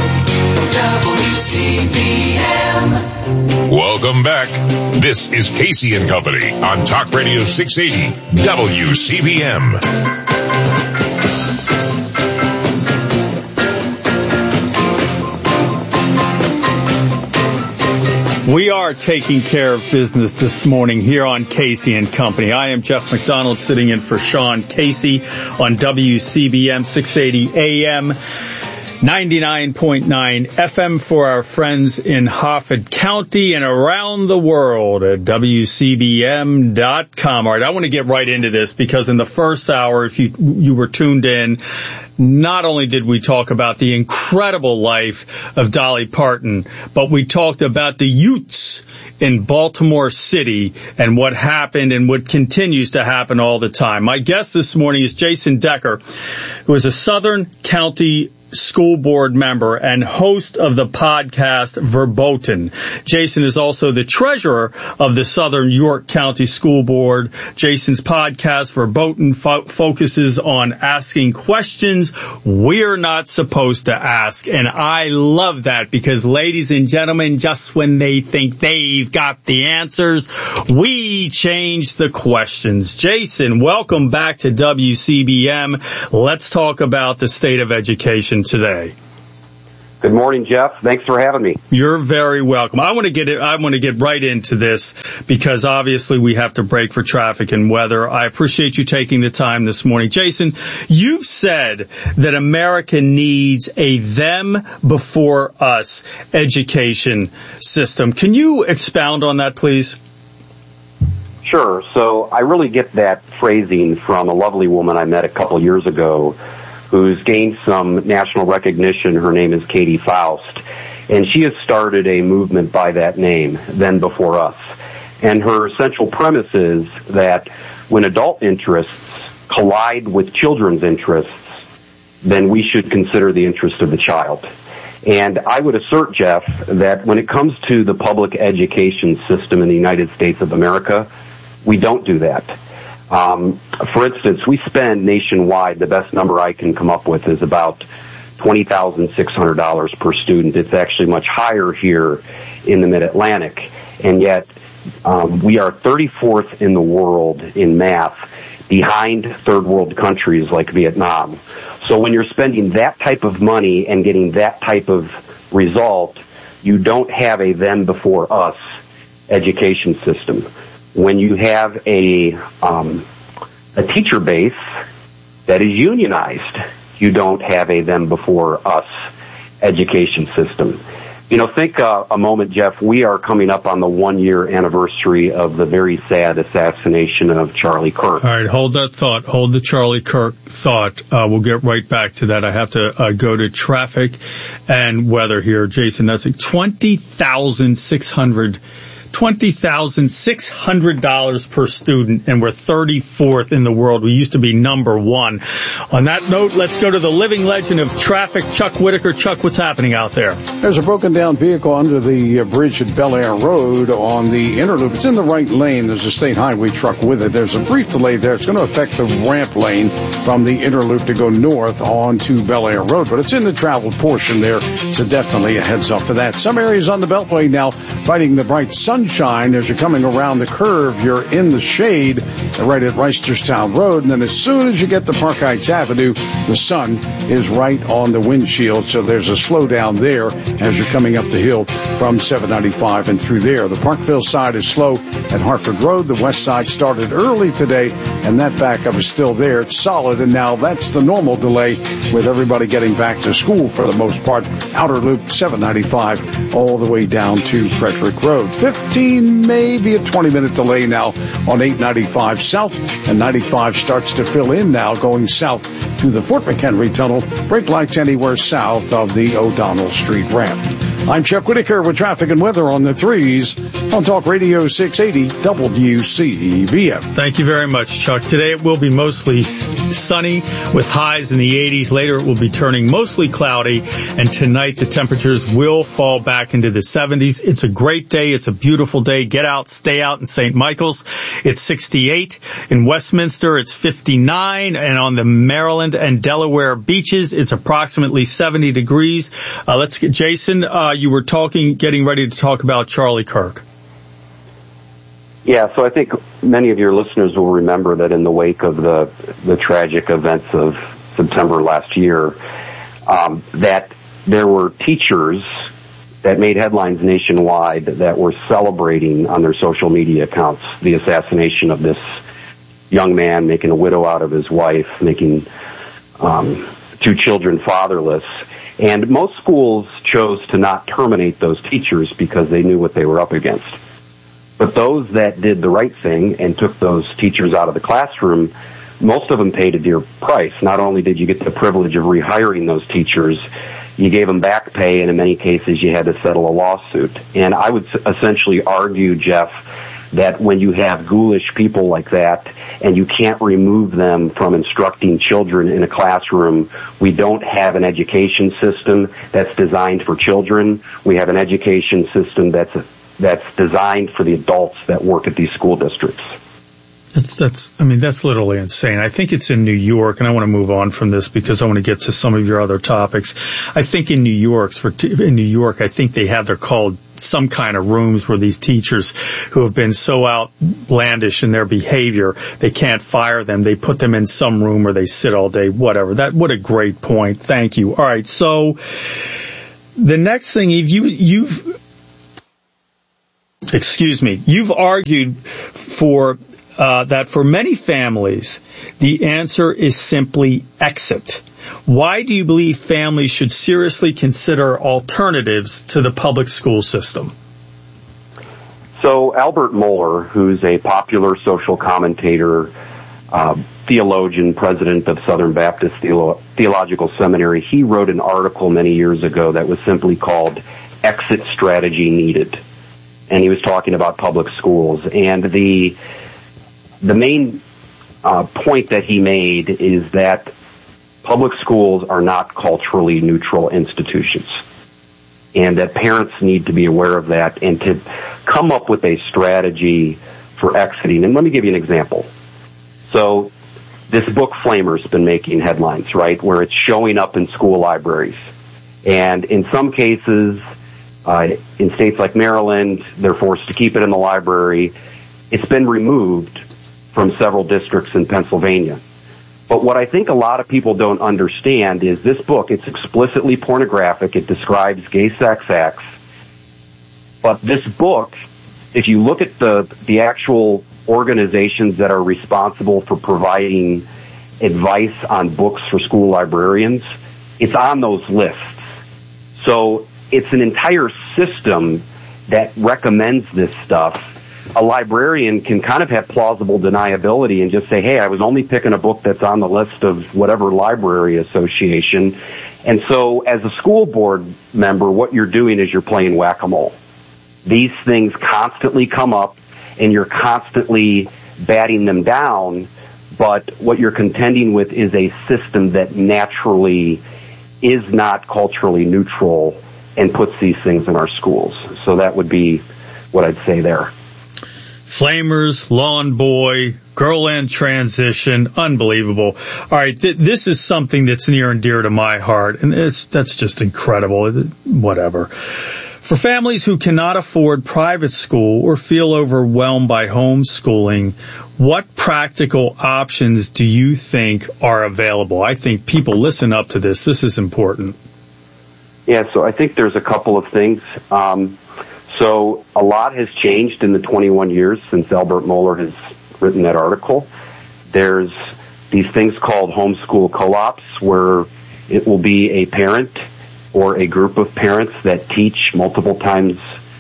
W C B M. Welcome back. This is Casey and Company on Talk Radio six eighty W C B M. We are taking care of business this morning here on Casey and Company. I am Jeff McDonald sitting in for Sean Casey on W C B M six eighty A M, ninety-nine point nine F M for our friends in Harford County and around the world at W C B M dot com. All right, I want to get right into this because in the first hour, if you you were tuned in, not only did we talk about the incredible life of Dolly Parton, but we talked about the Utes in Baltimore City and what happened and what continues to happen all the time. My guest this morning is Jason Decker, who is a Southern County School Board member and host of the podcast Verboten. Jason is also the treasurer of the Southern York County School Board. Jason's podcast Verboten fo- focuses on asking questions we're not supposed to ask. And I love that because, ladies and gentlemen, just when they think they've got the answers, we change the questions. Jason, welcome back to W C B M. Let's talk about the state of education today. Good morning, Jeff. Thanks for having me. You're very welcome. I want to get it, I want to get right into this because obviously we have to break for traffic and weather. I appreciate you taking the time this morning. Jason, you've said that America needs a them before us education system. Can you expound on that, please? Sure. So I really get that phrasing from a lovely woman I met a couple years ago who's gained some national recognition. Her name is Katie Faust, and she has started a movement by that name, Then Before Us. And her central premise is that when adult interests collide with children's interests, then we should consider the interest of the child. And I would assert, Jeff, that when it comes to the public education system in the United States of America, we don't do that. Um, for instance, we spend nationwide, the best number I can come up with is about twenty thousand six hundred dollars per student. It's actually much higher here in the Mid-Atlantic. And yet, um, we are thirty-fourth in the world in math, behind third world countries like Vietnam. So when you're spending that type of money and getting that type of result, you don't have a then before us education system. When you have a um, a teacher base that is unionized, you don't have a them before us education system. You know, think uh, a moment, Jeff. We are coming up on the one-year anniversary of the very sad assassination of Charlie Kirk. All right, hold that thought. Hold the Charlie Kirk thought. Uh, we'll get right back to that. I have to uh, go to traffic and weather here. Jason, that's like twenty thousand six hundred twenty thousand six hundred dollars per student, and we're thirty-fourth in the world. We used to be number one. On that note, let's go to the living legend of traffic, Chuck Whitaker. Chuck, what's happening out there? There's a broken down vehicle under the uh, bridge at Bel Air Road on the inner loop. It's in the right lane. There's a state highway truck with it. There's a brief delay there. It's going to affect the ramp lane from the inner loop to go north onto Bel Air Road, but it's in the traveled portion there, so definitely a heads up for that. Some areas on the Beltway now fighting the bright sun Sunshine. As you're coming around the curve, you're in the shade right at Reisterstown Road, and then as soon as you get to Park Heights Avenue, the sun is right on the windshield, so there's a slowdown there as you're coming up the hill from seven ninety-five and through there. The Parkville side is slow at Hartford Road. The west side started early today, and that backup is still there. It's solid, and now that's the normal delay with everybody getting back to school for the most part. Outer Loop seven ninety-five all the way down to Frederick Road. fifteen, maybe a twenty minute delay now on eight ninety-five south, and ninety-five starts to fill in now going south to the Fort McHenry Tunnel. Brake lights anywhere south of the O'Donnell Street ramp. I'm Chuck Whitaker with traffic and weather on the threes on Talk Radio six eighty W C B M. Thank you very much, Chuck. Today it will be mostly sunny with highs in the eighties. Later it will be turning mostly cloudy, and tonight the temperatures will fall back into the seventies. It's a great day. It's a beautiful day. Get out, stay out in Saint Michael's. It's sixty-eight. In Westminster, it's fifty-nine. And on the Maryland and Delaware beaches, it's approximately seventy degrees. Uh, let's get Jason. Uh, you were talking, getting ready to talk about Charlie Kirk. Yeah, so I think many of your listeners will remember that in the wake of the the tragic events of September last year, um, that there were teachers that made headlines nationwide that were celebrating on their social media accounts the assassination of this young man, making a widow out of his wife, making um, two children fatherless. And most schools chose to not terminate those teachers because they knew what they were up against. But those that did the right thing and took those teachers out of the classroom, most of them paid a dear price. Not only did you get the privilege of rehiring those teachers, you gave them back pay, and in many cases you had to settle a lawsuit. And I would essentially argue, Jeff, that when you have ghoulish people like that and you can't remove them from instructing children in a classroom, we don't have an education system that's designed for children. We have an education system that's that's designed for the adults that work at these school districts. That's, that's, I mean, that's literally insane. I think it's in New York, and I want to move on from this because I want to get to some of your other topics. I think in New York, for in New York, I think they have, they're called some kind of rooms where these teachers who have been so outlandish in their behavior, they can't fire them. They put them in some room where they sit all day, whatever. That, what a great point. Thank you. All right. So the next thing, you, you've, excuse me, you've argued for Uh, that for many families, the answer is simply exit. Why do you believe families should seriously consider alternatives to the public school system? So Albert Mohler, who's a popular social commentator, uh, theologian, president of Southern Baptist Theolo- Theological Seminary, he wrote an article many years ago that was simply called Exit Strategy Needed. And he was talking about public schools. And the The main uh, point that he made is that public schools are not culturally neutral institutions, and that parents need to be aware of that and to come up with a strategy for exiting. And let me give you an example. So this book Flamer's been making headlines, right, where it's showing up in school libraries. And in some cases, uh, in states like Maryland, they're forced to keep it in the library. It's been removed from several districts in Pennsylvania. But what I think a lot of people don't understand is this book, it's explicitly pornographic. It describes gay sex acts. But this book, if you look at the, the actual organizations that are responsible for providing advice on books for school librarians, it's on those lists. So it's an entire system that recommends this stuff. A librarian can kind of have plausible deniability and just say, hey, I was only picking a book that's on the list of whatever library association. And so as a school board member, what you're doing is you're playing whack-a-mole. These things constantly come up and you're constantly batting them down, but what you're contending with is a system that naturally is not culturally neutral and puts these things in our schools. So that would be what I'd say there. Flamers, Lawn Boy, Girl and Transition, unbelievable. All right, th- this is something that's near and dear to my heart, and it's that's just incredible. Whatever. For families who cannot afford private school or feel overwhelmed by homeschooling, what practical options do you think are available? I think people listen up to this. This is important. Yeah, so I think there's a couple of things. Um, So a lot has changed in the twenty-one years since Albert Mohler has written that article. There's these things called homeschool co-ops where it will be a parent or a group of parents that teach multiple times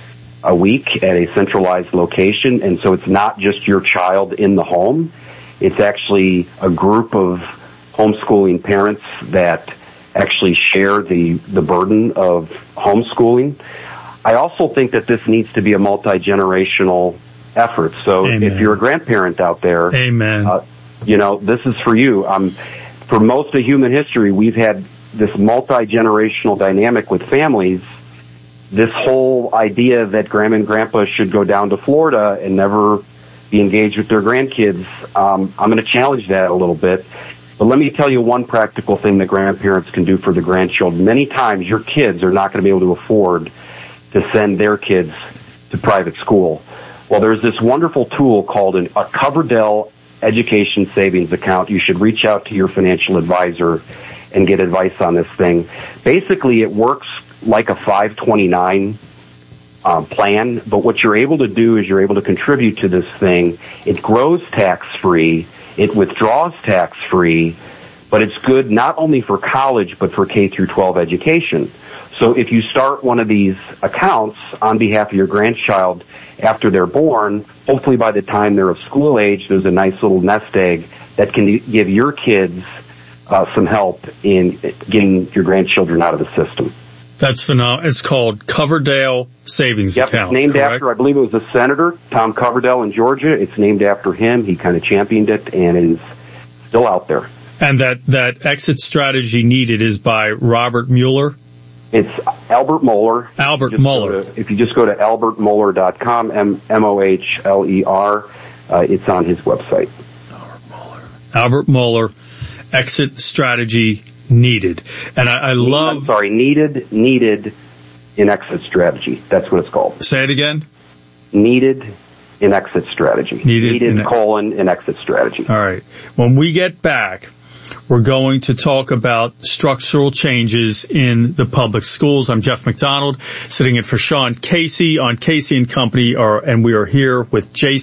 a week at a centralized location. And so it's not just your child in the home. It's actually a group of homeschooling parents that actually share the, the burden of homeschooling. I also think that this needs to be a multi-generational effort. So Amen. If you're a grandparent out there, Amen. Uh, you know, this is for you. Um, for most of human history, we've had this multi-generational dynamic with families. This whole idea that grandma and grandpa should go down to Florida and never be engaged with their grandkids, um, I'm going to challenge that a little bit. But let me tell you one practical thing that grandparents can do for the grandchildren. Many times your kids are not going to be able to afford to send their kids to private school. Well, there's this wonderful tool called an, a Coverdell Education Savings Account. You should reach out to your financial advisor and get advice on this thing. Basically, it works like a five twenty-nine um, plan, but what you're able to do is you're able to contribute to this thing. It grows tax-free. It withdraws tax-free, but it's good not only for college, but for K through twelve education. So if you start one of these accounts on behalf of your grandchild after they're born, hopefully by the time they're of school age, there's a nice little nest egg that can give your kids uh, some help in getting your grandchildren out of the system. That's phenomenal. It's called Coverdale Savings Yep, Account. It's named correct? after, I believe it was a senator, Tom Coverdell in Georgia. It's named after him. He kind of championed it and is still out there. And that, that exit strategy needed is by Robert Mueller? It's Albert Mohler. Albert Just Mohler. go to- if you just go to albert mohler dot com, M O H L E R, uh, it's on his website. Albert Mohler, exit strategy needed. And I, I love... I'm sorry, needed, needed in exit strategy. That's what it's called. Say it again? Needed in exit strategy. Needed, needed in, colon in exit strategy. All right. When we get back, we're going to talk about structural changes in the public schools. I'm Jeff McDonald, sitting in for Sean Casey on Casey and Company, or, and we are here with Jason